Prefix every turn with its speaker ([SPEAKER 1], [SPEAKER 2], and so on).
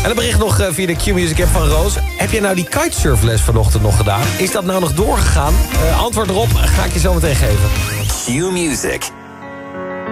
[SPEAKER 1] En een bericht nog via de Q-Music app van Roos. Heb jij nou die kitesurfles vanochtend nog gedaan? Is dat nou nog doorgegaan? Antwoord erop ga ik je zo meteen geven.
[SPEAKER 2] Q-Music.